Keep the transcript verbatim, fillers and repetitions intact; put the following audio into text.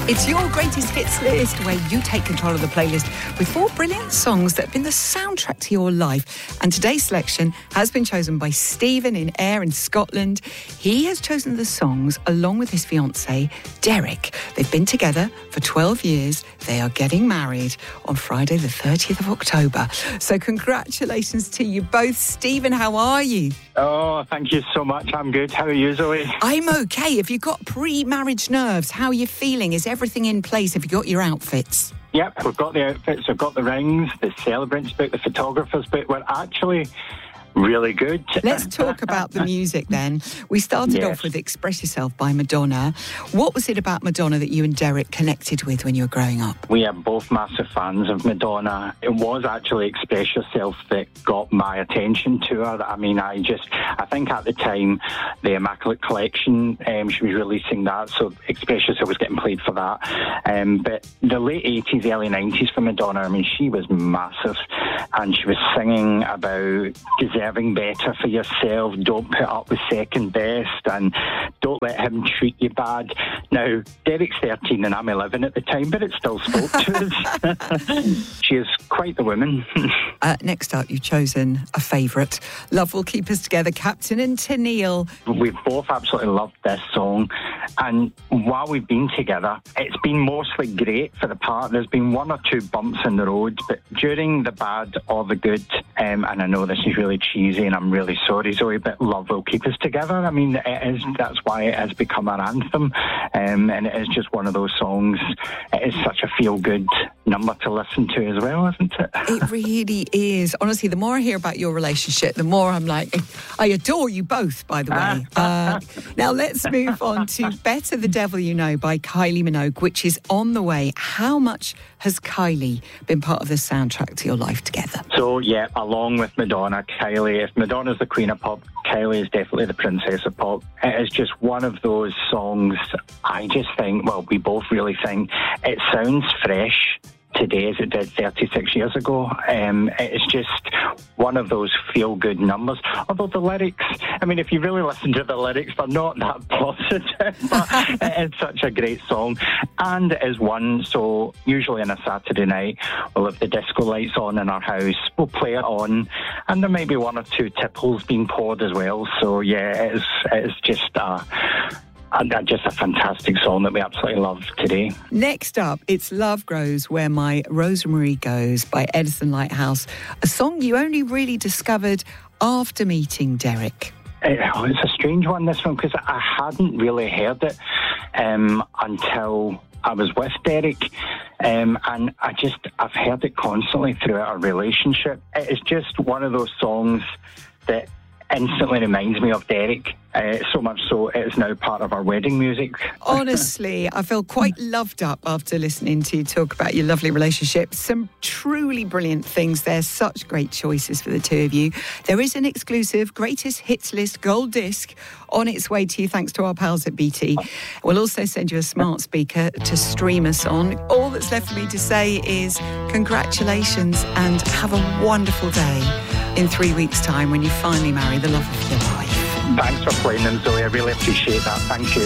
It's your greatest hits list where you take control of the playlist with four brilliant songs that have been the soundtrack to your life. And today's selection has been chosen by Stephen in Ayr in Scotland. He has chosen the songs along with his fiancée, Derek. They've been together for twelve years. They are getting married on Friday, the thirtieth of October. So congratulations to you both. Stephen, how are you? Oh, thank you so much. I'm good. How are you, Zoe? I'm okay. Have you got pre-marriage nerves? How are you feeling? Is everything in place? Have you got your outfits? Yep, we've got the outfits, we've got the rings, the celebrants book, the photographers book. We're actually really good. Let's talk about the music then. We started Yes. off with Express Yourself by Madonna. What was it about Madonna that you and Derek connected with when you were growing up? We are both massive fans of Madonna. It was actually Express Yourself that got my attention to her. I mean, I just, I think at the time, the Immaculate Collection, um, she was releasing that, so Express Yourself was getting played for that. Um, but the late eighties, early nineties for Madonna, I mean, she was massive. And she was singing about deserving better for yourself, don't put up with second best, and don't let him treat you bad. Now, Derek's thirteen and I'm eleven at the time, but it still spoke to us. She is quite the woman. Uh, next up, you've chosen a favourite. Love Will Keep Us Together, Captain and Tennille. We've both absolutely loved this song, and while we've been together, it's been mostly great for the part. There's been one or two bumps in the road, but during the bad or the good, um, and I know this is really cheesy and I'm really sorry, Zoe, but Love Will Keep Us Together. I mean, it is, that's why it has become our anthem, um, and it is just one of those songs. It is such a feel-good number to listen to as well, isn't it? It really is. Honestly, the more I hear about your relationship, the more I'm like, I adore you both, by the way. Uh, now, let's move on to Better the Devil You Know by Kylie Minogue, which is on the way. How much has Kylie been part of the soundtrack to your life together? So, yeah, along with Madonna, Kylie, if Madonna's the queen of pop, Kylie is definitely the princess of pop. It is just one of those songs, I just think, well, we both really think, it sounds fresh today as it did thirty-six years ago. Um, it's just one of those feel-good numbers. Although the lyrics, I mean, if you really listen to the lyrics, they're not that positive, but it is such a great song. And it is one, so usually on a Saturday night, we'll have the disco lights on in our house, we'll play it on, and there may be one or two tipples being poured as well. So yeah, it is, it is just a... And just a fantastic song that we absolutely love today. Next up, it's Love Grows Where My Rosemary Goes by Edison Lighthouse, a song you only really discovered after meeting Derek. It, oh, it's a strange one, this one, because I hadn't really heard it um, until I was with Derek, um, and I just, I've heard it constantly throughout our relationship. It is just one of those songs that instantly reminds me of Derek, uh, so much so it is now part of our wedding music. Honestly, I feel quite loved up after listening to you talk about your lovely relationship. Some truly brilliant things there, such great choices for the two of you. There is an exclusive Greatest Hits List gold disc on its way to you thanks to our pals at B T. We'll also send you a smart speaker to stream us on. All that's left for me to say is congratulations and have a wonderful day in three weeks' time when you finally marry the love of your life. Thanks for playing them, Zoe. I really appreciate that. Thank you.